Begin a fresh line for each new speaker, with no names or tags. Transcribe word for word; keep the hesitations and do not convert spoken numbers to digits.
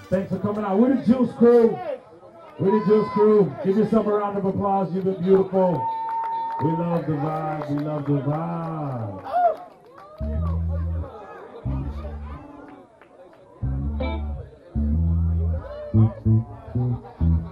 Thanks for coming out. We're the Juice Crew. We're the Juice Crew. Give yourself a round of applause. You've been beautiful. We love the vibe. We love the vibe.